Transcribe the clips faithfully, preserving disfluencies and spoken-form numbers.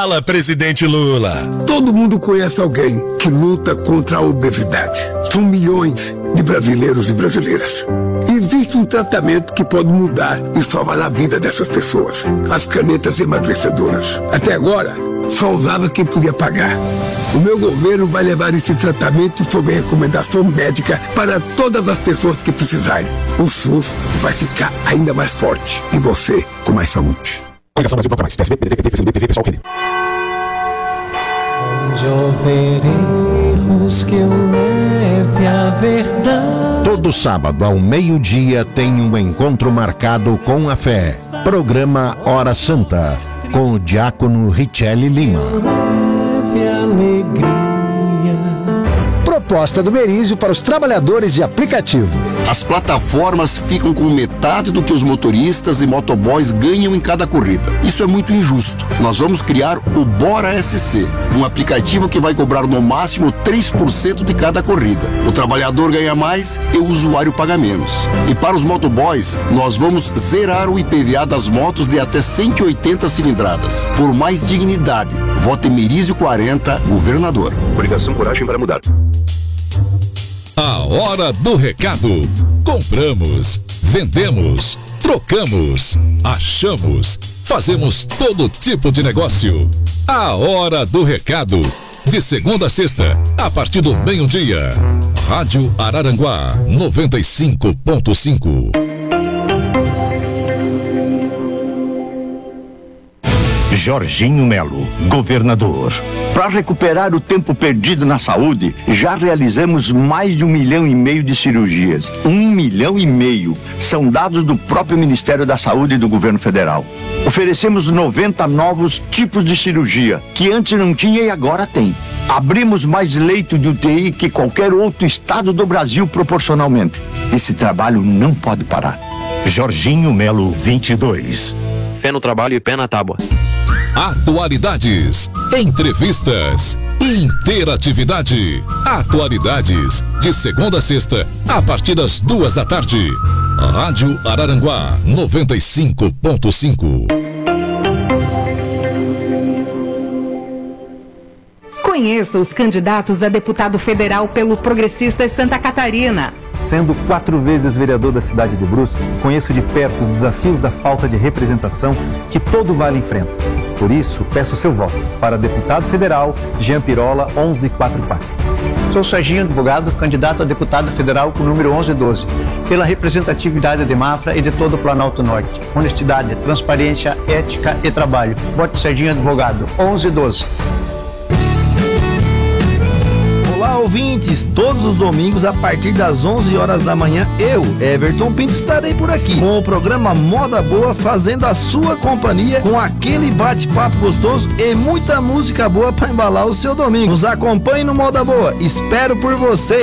Fala, presidente Lula. Todo mundo conhece alguém que luta contra a obesidade. São milhões de brasileiros e brasileiras. Existe um tratamento que pode mudar e salvar a vida dessas pessoas. As canetas emagrecedoras. Até agora, só usava quem podia pagar. O meu governo vai levar esse tratamento sob recomendação médica para todas as pessoas que precisarem. O SUS vai ficar ainda mais forte e você com mais saúde. Coligação Brasil Bloco Mais. P S B, P D T, P T, P C B, P V, Pessoal, Rede. Onde houver erros que eu leve a verdade. Todo sábado ao meio-dia tem um encontro marcado com a fé. Programa Hora Santa, com o diácono Richelle Lima. Leve alegria. Proposta do Merizio para os trabalhadores de aplicativo. As plataformas ficam com metade do que os motoristas e motoboys ganham em cada corrida. Isso é muito injusto. Nós vamos criar o Bora S C, um aplicativo que vai cobrar no máximo três por cento de cada corrida. O trabalhador ganha mais e o usuário paga menos. E para os motoboys, nós vamos zerar o I P V A das motos de até cento e oitenta cilindradas. Por mais dignidade, vote Merizio quarenta, governador. Coligação Coragem para Mudar. A hora do recado. Compramos, vendemos, trocamos, achamos, fazemos todo tipo de negócio. A hora do recado. De segunda a sexta, a partir do meio-dia. Rádio Araranguá noventa e cinco ponto cinco. Jorginho Melo, governador. Para recuperar o tempo perdido na saúde, já realizamos mais de um milhão e meio de cirurgias. Um milhão e meio são dados do próprio Ministério da Saúde e do governo federal. Oferecemos noventa novos tipos de cirurgia, que antes não tinha e agora tem. Abrimos mais leito de U T I que qualquer outro estado do Brasil proporcionalmente. Esse trabalho não pode parar. Jorginho Melo vinte e dois. Fé no trabalho e pé na tábua. Atualidades, entrevistas, interatividade. Atualidades, de segunda a sexta, a partir das duas da tarde. Rádio Araranguá noventa e cinco ponto cinco. Conheça os candidatos a deputado federal pelo Progressistas Santa Catarina. Sendo quatro vezes vereador da cidade de Brusque, conheço de perto os desafios da falta de representação que todo vale enfrenta. Por isso, peço seu voto para deputado federal Jean Pirola onze quarenta e quatro. Sou Serginho Advogado, candidato a deputado federal com o número onze doze, pela representatividade de Mafra e de todo o Planalto Norte. Honestidade, transparência, ética e trabalho. Vote Serginho Advogado, onze doze. Olá, ouvintes! Todos os domingos, a partir das onze horas da manhã, eu, Everton Pinto, estarei por aqui com o programa Moda Boa, fazendo a sua companhia com aquele bate-papo gostoso e muita música boa para embalar o seu domingo. Nos acompanhe no Moda Boa. Espero por você!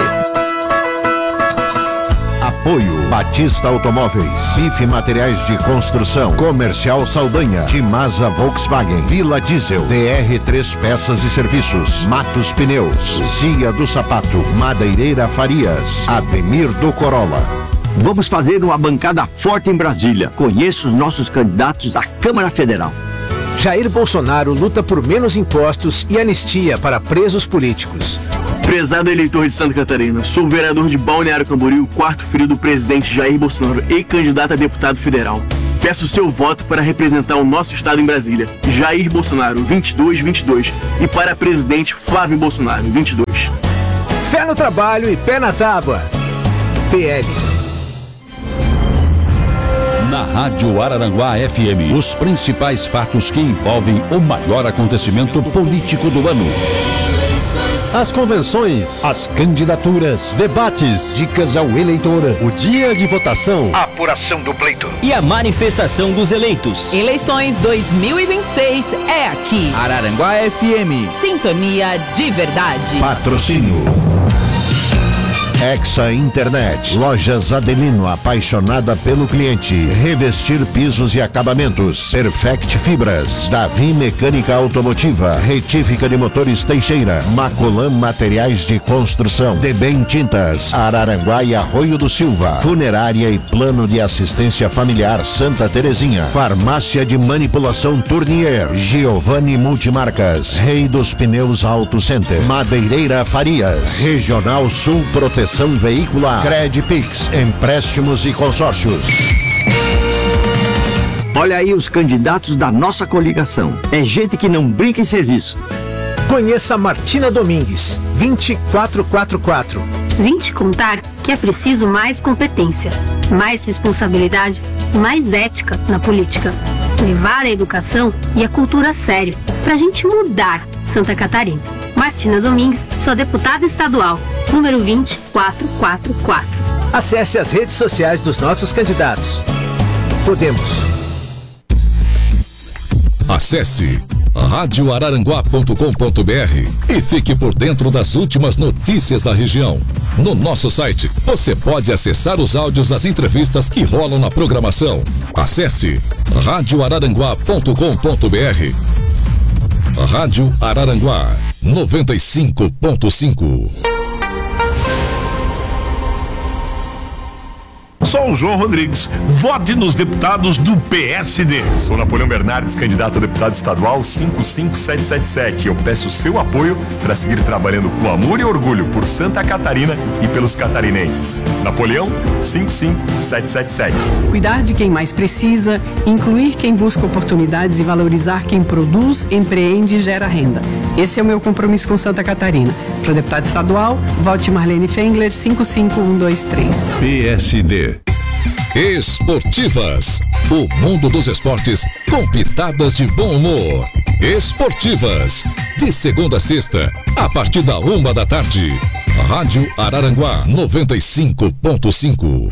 Apoio Batista Automóveis, I F Materiais de Construção, Comercial Saldanha, Timasa Volkswagen, Vila Diesel, D R três Peças e Serviços, Matos Pneus, Cia do Sapato, Madeireira Farias, Ademir do Corolla. Vamos fazer uma bancada forte em Brasília. Conheça os nossos candidatos à Câmara Federal. Jair Bolsonaro luta por menos impostos e anistia para presos políticos. Prezado eleitor de Santa Catarina, sou o vereador de Balneário Camboriú, quarto filho do presidente Jair Bolsonaro e candidato a deputado federal. Peço seu voto para representar o nosso estado em Brasília, Jair Bolsonaro, vinte e dois vinte e dois, e para presidente Flávio Bolsonaro, vinte e dois. Fé no trabalho e pé na tábua. P L. Na Rádio Araranguá F M, os principais fatos que envolvem o maior acontecimento político do ano. As convenções, as candidaturas, debates, dicas ao eleitor, o dia de votação, a apuração do pleito e a manifestação dos eleitos. Eleições dois mil e vinte e seis é aqui. Araranguá F M. Sintonia de verdade. Patrocínio Exa Internet. Lojas Adelino, apaixonada pelo cliente. Revestir pisos e acabamentos. Perfect Fibras. Davi Mecânica Automotiva. Retífica de motores Teixeira. Macolan Materiais de Construção. Debem Tintas. Araranguá e Arroio do Silva. Funerária e Plano de Assistência Familiar Santa Terezinha. Farmácia de Manipulação Tournier. Giovanni Multimarcas. Rei dos Pneus Auto Center. Madeireira Farias. Regional Sul Proteção Veicular. Credpix. Empréstimos e consórcios. Olha aí os candidatos da nossa coligação. É gente que não brinca em serviço. Conheça Martina Domingues, vinte e quatro quarenta e quatro. Vim te contar que é preciso mais competência, mais responsabilidade e mais ética na política. Levar a educação e a cultura a sério, pra gente mudar Santa Catarina. Martina Domingues, sua deputada estadual, número vinte e quatro quarenta e quatro. Acesse as redes sociais dos nossos candidatos. Podemos. Acesse rádio araranguá ponto com ponto br e fique por dentro das últimas notícias da região. No nosso site, você pode acessar os áudios das entrevistas que rolam na programação. Acesse rádio araranguá ponto com ponto br. Rádio Araranguá noventa e cinco ponto cinco. Sou o João Rodrigues. Vote nos deputados do P S D. Sou Napoleão Bernardes, candidato a deputado estadual cinco cinco sete sete sete. Eu peço o seu apoio para seguir trabalhando com amor e orgulho por Santa Catarina e pelos catarinenses. Napoleão cinco cinco sete sete sete. Cuidar de quem mais precisa, incluir quem busca oportunidades e valorizar quem produz, empreende e gera renda. Esse é o meu compromisso com Santa Catarina. Para deputado estadual, vote Marlene Fengler cinco cinco um dois três. P S D. Esportivas, o mundo dos esportes com pitadas de bom humor. Esportivas, de segunda a sexta, a partir da uma da tarde. Rádio Araranguá noventa e cinco ponto cinco.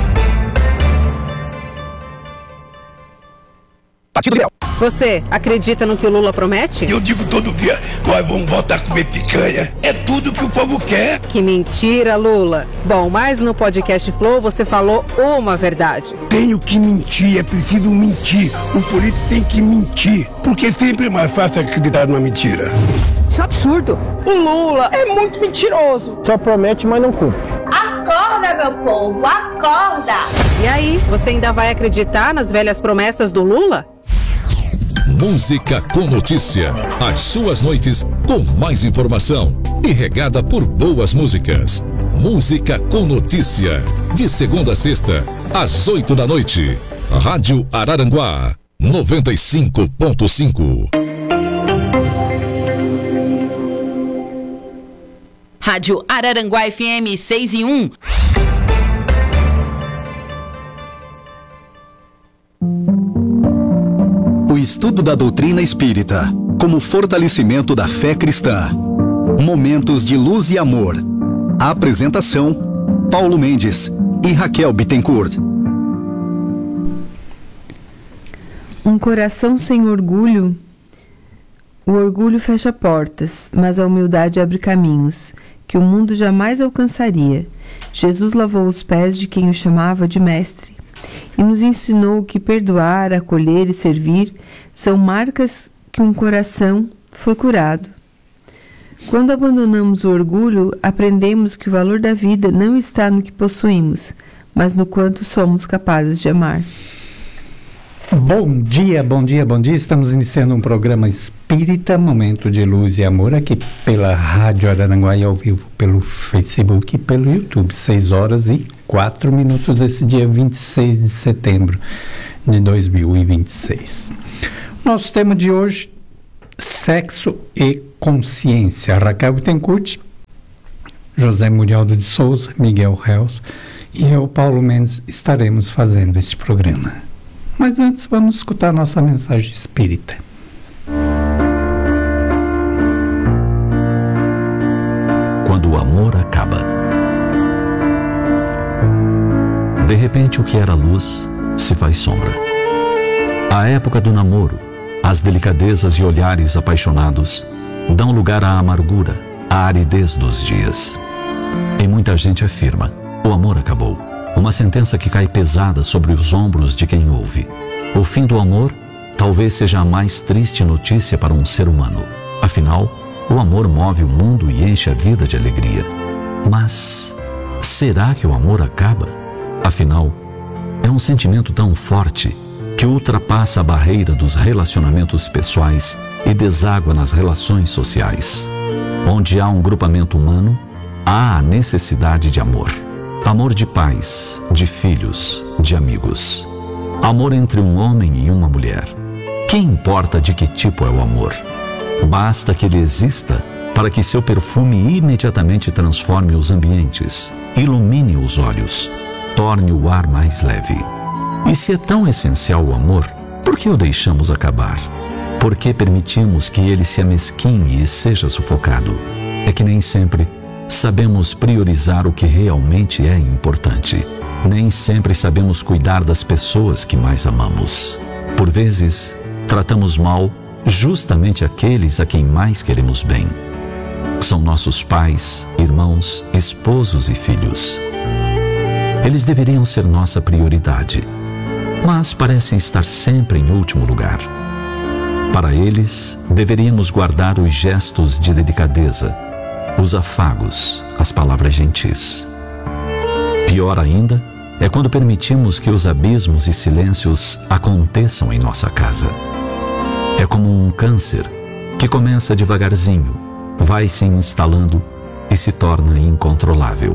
Você acredita no que o Lula promete? Eu digo todo dia, nós vamos voltar a comer picanha. É tudo que o povo quer. Que mentira, Lula. Bom, mas no podcast Flow você falou uma verdade. Tenho que mentir, é preciso mentir. O político tem que mentir, porque sempre é mais fácil acreditar numa mentira. Isso é absurdo. O Lula é muito mentiroso. Só promete, mas não cumpre. Acorda, meu povo, acorda! E aí, você ainda vai acreditar nas velhas promessas do Lula? Música com notícia. As suas noites com mais informação e regada por boas músicas. Música com notícia. De segunda a sexta, às oito da noite. Rádio Araranguá noventa e cinco ponto cinco. Rádio Araranguá F M seis e um. O estudo da doutrina espírita, como fortalecimento da fé cristã. Momentos de luz e amor. A apresentação: Paulo Mendes e Raquel Bittencourt. Um coração sem orgulho. O orgulho fecha portas, mas a humildade abre caminhos que o mundo jamais alcançaria. Jesus lavou os pés de quem o chamava de mestre e nos ensinou que perdoar, acolher e servir são marcas que um coração foi curado. Quando abandonamos o orgulho, aprendemos que o valor da vida não está no que possuímos, mas no quanto somos capazes de amar. Bom dia, bom dia, bom dia. Estamos iniciando um programa espírita, momento de luz e amor, aqui pela Rádio Araranguá e ao vivo pelo Facebook e pelo YouTube, seis horas e quatro minutos desse dia vinte e seis de setembro de dois mil e vinte e seis. Nosso tema de hoje, sexo e consciência. Raquel Bittencourt, José Murialdo de Souza, Miguel Reus e eu, Paulo Mendes, estaremos fazendo este programa. Mas antes, vamos escutar nossa mensagem espírita. Quando o amor acaba. De repente, o que era luz se faz sombra. A época do namoro, as delicadezas e olhares apaixonados dão lugar à amargura, à aridez dos dias. E muita gente afirma: o amor acabou. Uma sentença que cai pesada sobre os ombros de quem ouve. O fim do amor talvez seja a mais triste notícia para um ser humano. Afinal, o amor move o mundo e enche a vida de alegria. Mas será que o amor acaba? Afinal, é um sentimento tão forte que ultrapassa a barreira dos relacionamentos pessoais e deságua nas relações sociais. Onde há um grupamento humano, há a necessidade de amor. Amor de pais, de filhos, de amigos. Amor entre um homem e uma mulher. Que importa de que tipo é o amor? Basta que ele exista para que seu perfume imediatamente transforme os ambientes, ilumine os olhos, torne o ar mais leve. E se é tão essencial o amor, por que o deixamos acabar? Por que permitimos que ele se amesquinhe e seja sufocado? É que nem sempre sabemos priorizar o que realmente é importante. Nem sempre sabemos cuidar das pessoas que mais amamos. Por vezes, tratamos mal justamente aqueles a quem mais queremos bem. São nossos pais, irmãos, esposos e filhos. Eles deveriam ser nossa prioridade, mas parecem estar sempre em último lugar. Para eles, deveríamos guardar os gestos de delicadeza, os afagos, as palavras gentis. Pior ainda é quando permitimos que os abismos e silêncios aconteçam em nossa casa. É como um câncer que começa devagarzinho, vai se instalando e se torna incontrolável.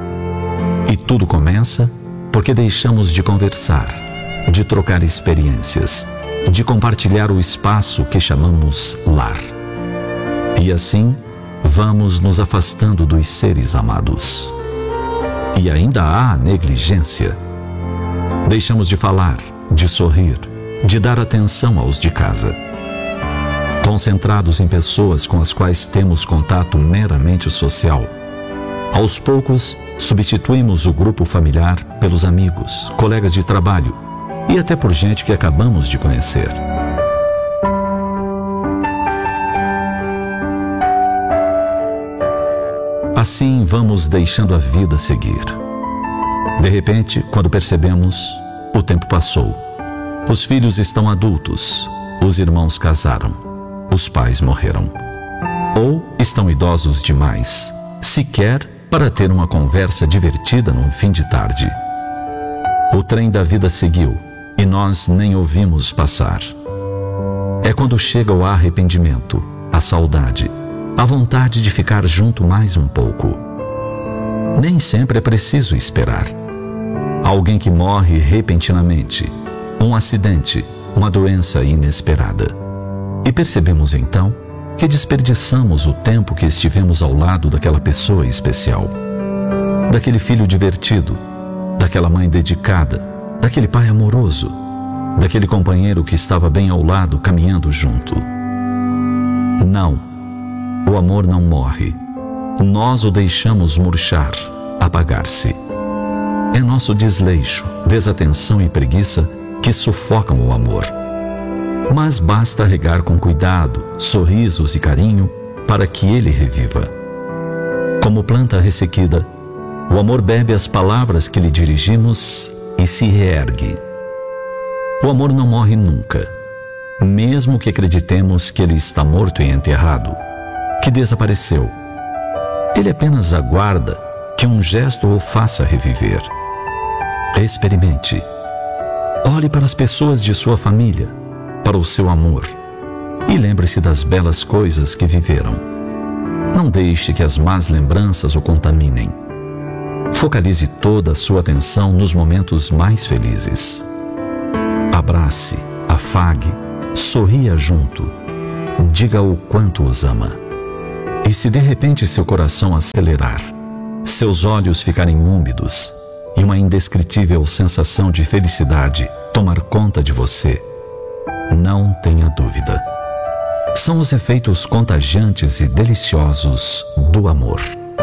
E tudo começa porque deixamos de conversar, de trocar experiências, de compartilhar o espaço que chamamos lar. E assim, vamos nos afastando dos seres amados. E ainda há a negligência. Deixamos de falar, de sorrir, de dar atenção aos de casa. Concentrados em pessoas com as quais temos contato meramente social, aos poucos substituímos o grupo familiar pelos amigos, colegas de trabalho e até por gente que acabamos de conhecer. Assim vamos deixando a vida seguir. De repente, quando percebemos, o tempo passou. Os filhos estão adultos, os irmãos casaram, os pais morreram. Ou estão idosos demais, sequer para ter uma conversa divertida num fim de tarde. O trem da vida seguiu e nós nem ouvimos passar. É quando chega o arrependimento, a saudade, a vontade de ficar junto mais um pouco. Nem sempre é preciso esperar. Alguém que morre repentinamente, um acidente, uma doença inesperada. E percebemos então que desperdiçamos o tempo que estivemos ao lado daquela pessoa especial, daquele filho divertido, daquela mãe dedicada, daquele pai amoroso, daquele companheiro que estava bem ao lado caminhando junto. Não, o amor não morre. Nós o deixamos murchar, apagar-se. É nosso desleixo, desatenção e preguiça que sufocam o amor. Mas basta regar com cuidado, sorrisos e carinho para que ele reviva. Como planta ressequida, o amor bebe as palavras que lhe dirigimos e se reergue. O amor não morre nunca, mesmo que acreditemos que ele está morto e enterrado, que desapareceu. Ele apenas aguarda que um gesto o faça reviver. Experimente. Olhe para as pessoas de sua família, para o seu amor, e lembre-se das belas coisas que viveram. Não deixe que as más lembranças o contaminem. Focalize toda a sua atenção nos momentos mais felizes. Abrace, afague, sorria junto, diga o quanto os ama. E se de repente seu coração acelerar, seus olhos ficarem úmidos e uma indescritível sensação de felicidade tomar conta de você, não tenha dúvida. São os efeitos contagiantes e deliciosos do amor.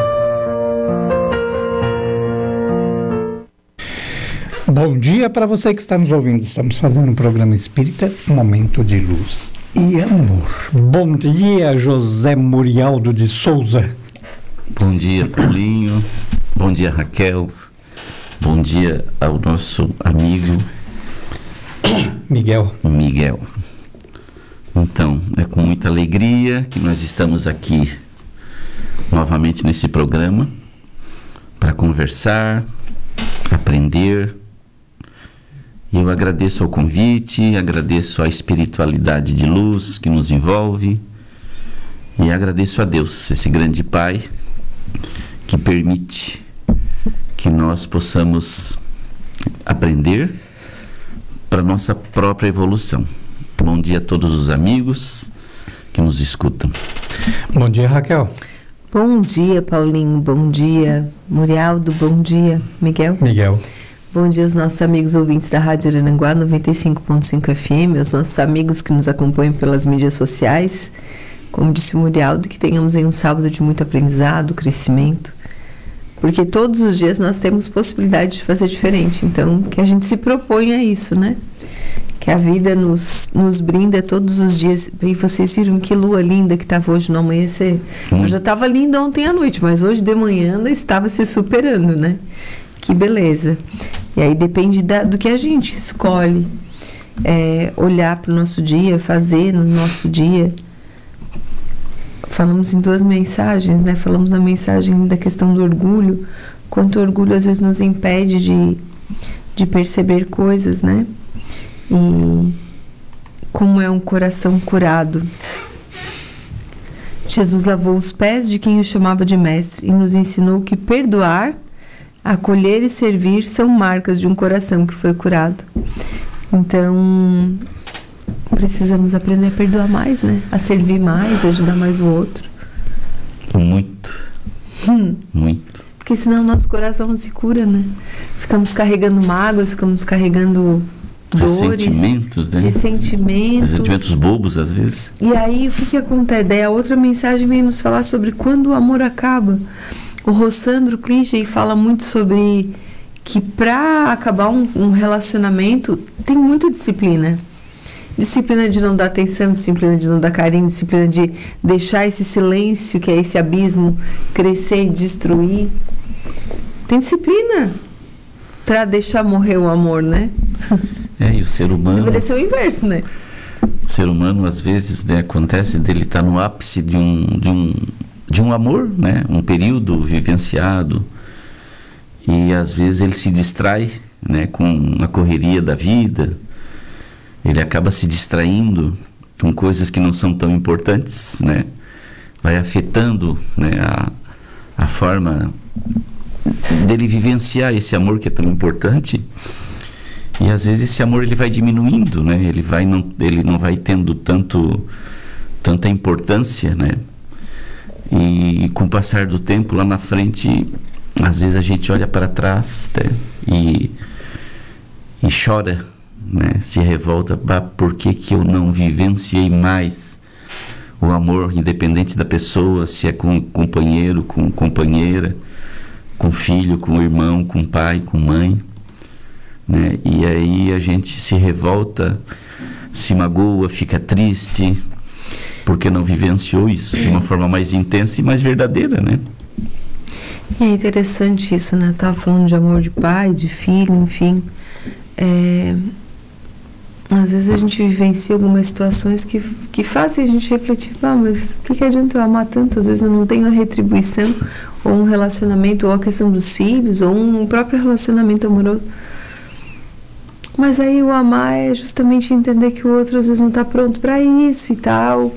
Bom dia para você que está nos ouvindo. Estamos fazendo um programa espírita, Momento de Luz e Amor. Bom dia, José Murialdo de Souza. Bom dia, Paulinho. Bom dia, Raquel. Bom dia ao nosso amigo Miguel. Miguel. Então, é com muita alegria que nós estamos aqui novamente nesse programa para conversar, aprender. Eu agradeço ao convite, agradeço a espiritualidade de luz que nos envolve e agradeço a Deus, esse grande Pai que permite que nós possamos aprender para nossa própria evolução. Bom dia a todos os amigos que nos escutam. Bom dia, Raquel. Bom dia, Paulinho. Bom dia, Murialdo. Bom dia, Miguel. Miguel. Bom dia aos nossos amigos ouvintes da Rádio Araranguá noventa e cinco ponto cinco F M, aos nossos amigos que nos acompanham pelas mídias sociais. Como disse o Murialdo, que tenhamos aí um sábado de muito aprendizado, crescimento, porque todos os dias nós temos possibilidade de fazer diferente. Então, que a gente se propõe a isso, né? Que a vida nos, nos brinda todos os dias. E vocês viram que lua linda que estava hoje no amanhecer? Hum. Eu já estava linda ontem à noite, mas hoje de manhã ela estava se superando, né? Que beleza. E aí depende da, do que a gente escolhe é, olhar para o nosso dia, fazer no nosso dia. Falamos em duas mensagens, né? Falamos na mensagem da questão do orgulho, quanto o orgulho às vezes nos impede de, de perceber coisas, né? E como é um coração curado. Jesus lavou os pés de quem o chamava de mestre e nos ensinou que perdoar, acolher e servir são marcas de um coração que foi curado. Então, precisamos aprender a perdoar mais, né? A servir mais, a ajudar mais o outro. Muito. Hum. Muito. Porque senão o nosso coração não se cura, né? Ficamos carregando mágoas, ficamos carregando dores, ressentimentos, né? Ressentimentos. Ressentimentos bobos, às vezes. E aí, o que que acontece? Daí a outra mensagem vem nos falar sobre quando o amor acaba. O Rossandro Cliche fala muito sobre que para acabar um, um relacionamento tem muita disciplina. Disciplina de não dar atenção, disciplina de não dar carinho, disciplina de deixar esse silêncio, que é esse abismo, crescer e destruir. Tem disciplina para deixar morrer o amor, né? É, e o ser humano... Deveria ser o inverso, né? O ser humano, às vezes, né, acontece dele estar no ápice de um, de um, de um amor, né? Um período vivenciado. E, às vezes, ele se distrai, né, com a correria da vida. Ele acaba se distraindo com coisas que não são tão importantes, né? Vai afetando, né, a, a forma dele vivenciar esse amor que é tão importante. E às vezes esse amor ele vai diminuindo, né? Ele vai não, ele não vai tendo tanto tanta importância, né? E com o passar do tempo lá na frente, às vezes a gente olha para trás, né? e e chora, né? Se revolta, bah, por que que eu não vivenciei mais o amor, independente da pessoa, se é com companheiro, com companheira, com filho, com irmão, com pai, com mãe, né? E aí a gente se revolta, se magoa, fica triste, porque não vivenciou isso de uma forma mais intensa e mais verdadeira, né? E é interessante isso, né? Tava falando de amor de pai, de filho, enfim. É... Às vezes a gente vivencia algumas situações que, que fazem a gente refletir, ah, mas o que, que adianta eu amar tanto? Às vezes eu não tenho a retribuição, ou um relacionamento, ou a questão dos filhos, ou um próprio relacionamento amoroso. Mas aí o amar é justamente entender que o outro às vezes não está pronto para isso e tal.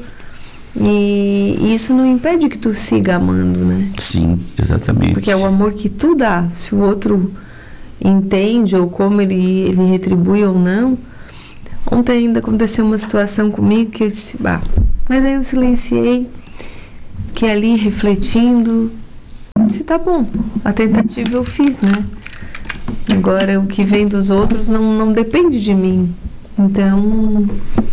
E, e isso não impede que tu siga amando, né? Sim, exatamente. Porque é o amor que tu dá. Se o outro entende ou como ele, ele retribui ou não. Ontem ainda aconteceu uma situação comigo que eu disse, bah, mas aí eu silenciei, que ali refletindo, disse, tá bom, a tentativa eu fiz, né? Agora o que vem dos outros não, não depende de mim. Então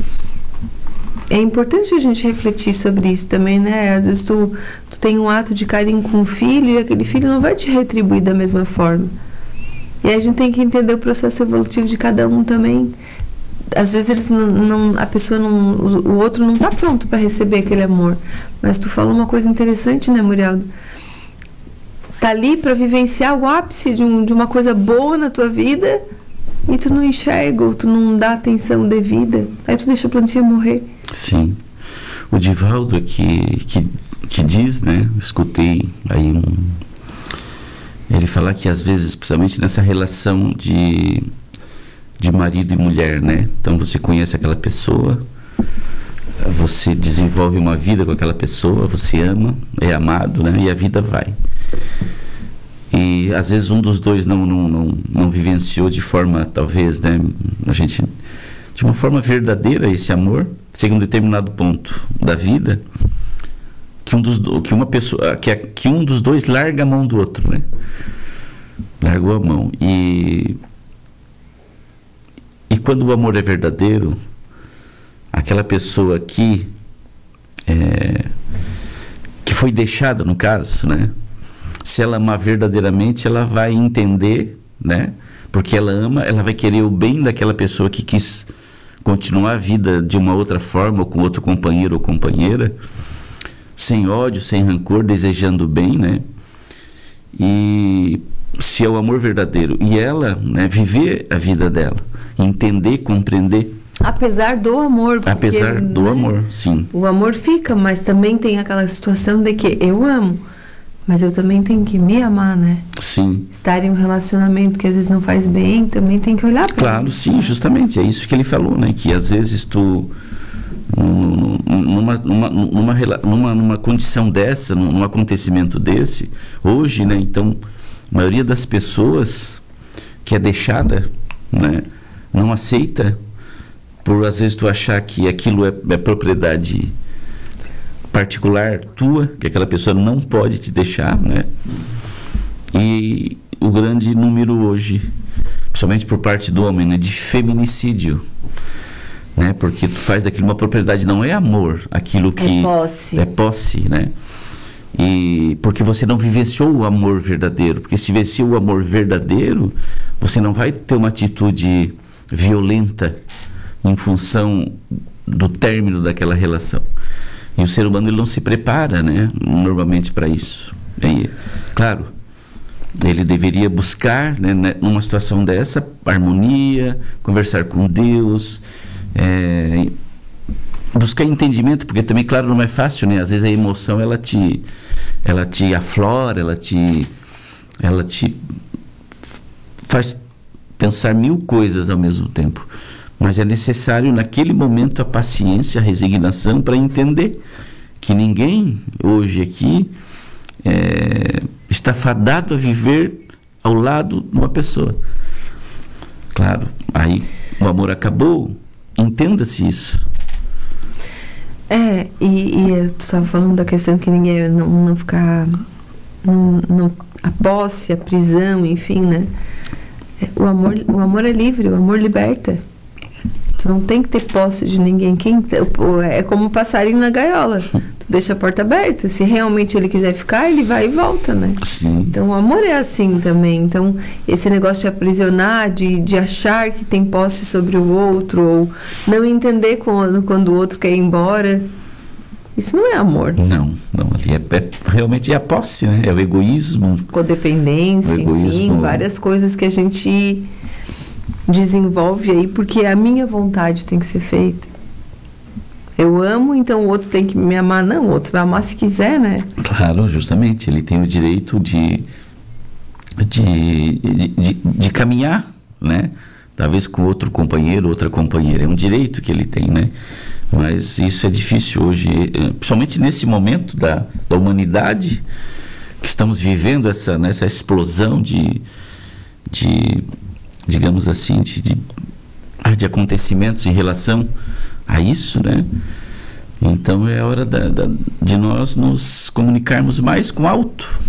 é importante a gente refletir sobre isso também, né? Às vezes tu, tu tem um ato de carinho com um filho e aquele filho não vai te retribuir da mesma forma. E aí a gente tem que entender o processo evolutivo de cada um também. Às vezes eles não, não, a pessoa não, o outro não está pronto para receber aquele amor. Mas tu falou uma coisa interessante, né, Murialdo? tá ali para vivenciar o ápice de, um, de uma coisa boa na tua vida e tu não enxerga, ou tu não dá atenção devida, aí tu deixa a plantinha morrer. Sim. O Divaldo que, que, que diz, né, escutei aí um, ele falar que às vezes, principalmente nessa relação de, de marido e mulher, né, então você conhece aquela pessoa, você desenvolve uma vida com aquela pessoa, você ama, é amado, né? E a vida vai. E às vezes um dos dois não, não, não, não vivenciou de forma, talvez, né? A gente, de uma forma verdadeira esse amor, chega a um determinado ponto da vida que um dos, que uma pessoa, que, que um dos dois larga a mão do outro, né? Largou a mão. E, e quando o amor é verdadeiro, aquela pessoa que é, que foi deixada, no caso, né? Se ela amar verdadeiramente, ela vai entender, né? Porque ela ama, ela vai querer o bem daquela pessoa que quis continuar a vida de uma outra forma, ou com outro companheiro ou companheira, sem ódio, sem rancor, desejando o bem, né? E se é o amor verdadeiro, e ela, né, viver a vida dela, entender, compreender. Apesar do amor. Porque, Apesar do né, amor, sim. O amor fica, mas também tem aquela situação de que eu amo, mas eu também tenho que me amar, né? Sim. Estar em um relacionamento que às vezes não faz bem, também tem que olhar para Claro, isso. Sim, justamente. É isso que ele falou, né? Que às vezes tu, numa, numa, numa, numa, numa condição dessa, num acontecimento desse, hoje, né? Então, a maioria das pessoas que é deixada, né? Não aceita, por às vezes tu achar que aquilo é, é propriedade particular tua, que aquela pessoa não pode te deixar, né? E o grande número hoje, principalmente por parte do homem, né, de feminicídio, né? Porque tu faz daquilo uma propriedade, não é amor, aquilo que é posse, é posse, né? E porque você não vivenciou o amor verdadeiro, porque se vivenciou o amor verdadeiro, você não vai ter uma atitude violenta em função do término daquela relação. E o ser humano, ele não se prepara, né, normalmente para isso. E, claro, ele deveria buscar, né, numa situação dessa, harmonia, conversar com Deus, é, buscar entendimento, porque também, claro, não é fácil, né? Às vezes a emoção, ela te, ela te aflora, ela te, ela te faz pensar mil coisas ao mesmo tempo. Mas é necessário, naquele momento, a paciência, a resignação, para entender que ninguém, hoje aqui, é, está fadado a viver ao lado de uma pessoa. Claro, aí o amor acabou, entenda-se isso. É, e, e tu estava falando da questão que ninguém não, não ficar... Não, não, a posse, a prisão, enfim, né? O amor, o amor é livre, o amor liberta. Tu não tem que ter posse de ninguém. Quem, é como um passarinho na gaiola. Tu deixa a porta aberta. Se realmente ele quiser ficar, ele vai e volta, né? Sim. Então o amor é assim também. Então esse negócio de aprisionar, de, de achar que tem posse sobre o outro, ou não entender quando, quando o outro quer ir embora, isso não é amor. Não, não. Ali é, é, realmente é a posse, né? É o egoísmo. Codependência, o egoísmo, enfim, várias coisas que a gente desenvolve aí, porque a minha vontade tem que ser feita. Eu amo, então o outro tem que me amar. Não, o outro vai amar se quiser, né? Claro, justamente. Ele tem o direito de, de, de, de, de caminhar, né? Talvez com outro companheiro, outra companheira. É um direito que ele tem, né? Mas isso é difícil hoje, principalmente nesse momento da, da humanidade, que estamos vivendo essa, né, essa explosão de, de digamos assim, de, de, de acontecimentos em relação a isso, né? Então é hora da, da, de nós nos comunicarmos mais com o alto,